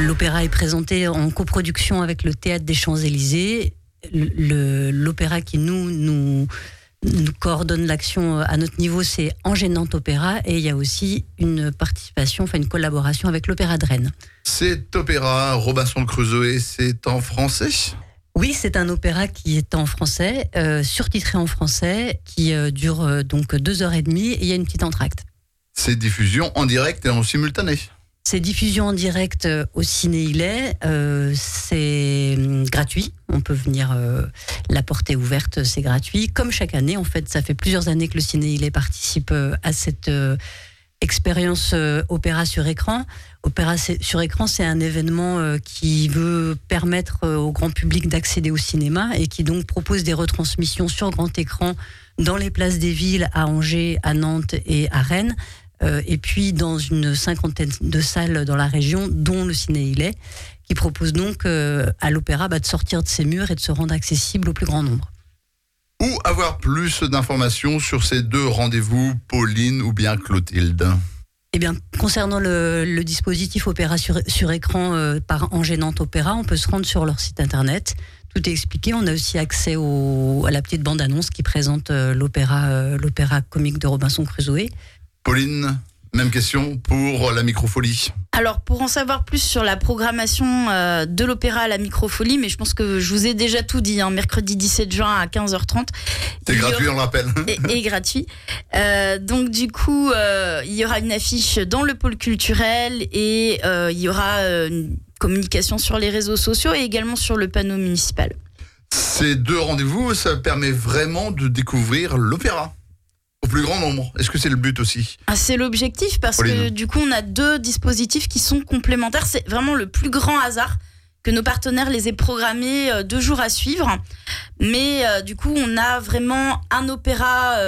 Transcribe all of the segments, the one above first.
L'opéra est présenté en coproduction avec le Théâtre des Champs-Élysées. L'opéra qui nous coordonne l'action à notre niveau, c'est Angers Nantes Opéra, et il y a aussi une collaboration avec l'Opéra de Rennes. Cet opéra, Robinson Crusoe, c'est en français ? Oui, c'est un opéra qui est en français, surtitré en français, qui dure donc 2h30, et il y a une petite entr'acte. C'est diffusion en direct et en simultané ? C'est diffusion en direct au Ciné Hillet, c'est gratuit, on peut venir, la porte est ouverte, c'est gratuit. Comme chaque année, en fait, ça fait plusieurs années que le Ciné Hillet participe à cette expérience opéra sur écran. Opéra sur écran, c'est un événement qui veut permettre au grand public d'accéder au cinéma et qui donc propose des retransmissions sur grand écran dans les places des villes, à Angers, à Nantes et à Rennes. Et puis dans une 50aine de salles dans la région, dont le Ciné Hillet, qui propose donc à l'opéra de sortir de ses murs et de se rendre accessible au plus grand nombre. Où avoir plus d'informations sur ces deux rendez-vous, Pauline ou bien Clotilde ? Eh bien, concernant le dispositif opéra sur écran par Angers Nantes Opéra, on peut se rendre sur leur site internet. Tout est expliqué. On a aussi accès à la petite bande-annonce qui présente l'opéra comique de Robinson Crusoe. Pauline, même question pour la Microfolie. Alors, pour en savoir plus sur la programmation de l'opéra à la Microfolie, mais je pense que je vous ai déjà tout dit, mercredi 17 juin à 15h30. C'est gratuit, on le rappelle. Et gratuit. Donc, du coup, il y aura une affiche dans le pôle culturel et il y aura une communication sur les réseaux sociaux et également sur le panneau municipal. Ces deux rendez-vous, ça permet vraiment de découvrir l'opéra au plus grand nombre. Est-ce que c'est le but aussi ? C'est l'objectif parce que du coup on a deux dispositifs qui sont complémentaires. C'est vraiment le plus grand hasard que nos partenaires les aient programmés 2 jours à suivre. Mais du coup on a vraiment un opéra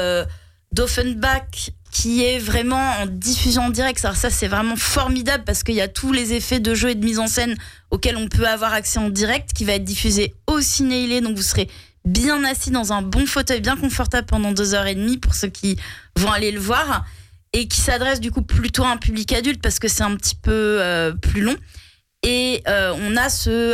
d'Offenbach qui est vraiment en diffusion en direct. Alors ça c'est vraiment formidable parce qu'il y a tous les effets de jeu et de mise en scène auxquels on peut avoir accès en direct, qui va être diffusé au Ciné Hillet. Donc vous serez bien assis dans un bon fauteuil, bien confortable pendant 2h30 pour ceux qui vont aller le voir, et qui s'adresse du coup plutôt à un public adulte parce que c'est un petit peu plus long. Et on a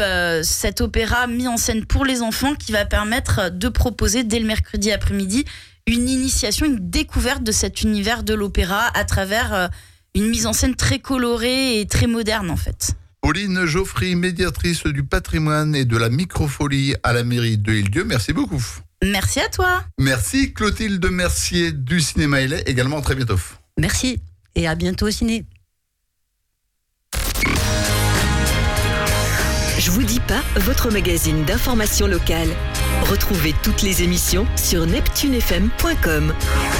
cet opéra mis en scène pour les enfants qui va permettre de proposer dès le mercredi après-midi une initiation, une découverte de cet univers de l'opéra à travers une mise en scène très colorée et très moderne en fait. Pauline Geoffry, médiatrice du patrimoine et de la Microfolie à la mairie de Île-Dieu, merci beaucoup. Merci à toi. Merci Clotilde Mercier du Cinéma Hillet, également très bientôt. Merci et à bientôt au ciné. Je vous dis pas, votre magazine d'information locale. Retrouvez toutes les émissions sur neptunefm.com.